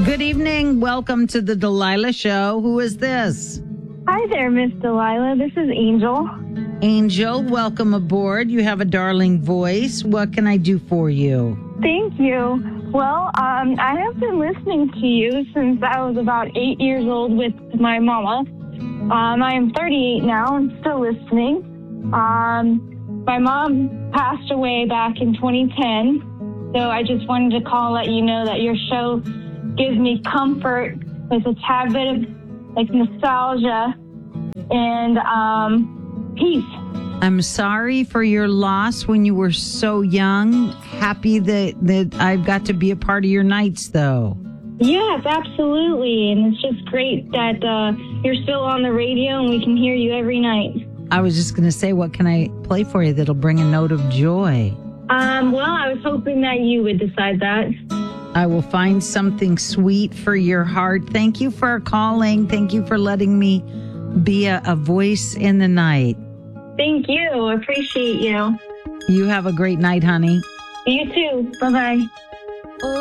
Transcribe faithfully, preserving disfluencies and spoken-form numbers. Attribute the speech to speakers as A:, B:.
A: Good evening. Welcome to the Delilah Show. Who is this?
B: Hi there, Miss Delilah. This is Angel.
A: Angel, welcome aboard. You have a darling voice. What can I do for you?
B: Thank you. Well, um, I have been listening to you since I was about eight years old with my mama. Um, I am thirty-eight now and still listening. Um, my mom passed away back in twenty ten, so I just wanted to call and let you know that your show gives me comfort with a tad bit of like nostalgia and um, peace.
A: I'm sorry for your loss when you were so young. Happy that, that I've got to be a part of your nights, though.
B: Yes, absolutely. And it's just great that uh, you're still on the radio and we can hear you every night.
A: I was just going to say, what can I play for you that'll bring a note of joy?
B: Um, well, I was hoping that you would decide that.
A: I will find something sweet for your heart. Thank you for calling. Thank you for letting me be a, a voice in the night.
B: Thank you. I appreciate you.
A: You have a great night, honey.
B: You too. Bye-bye.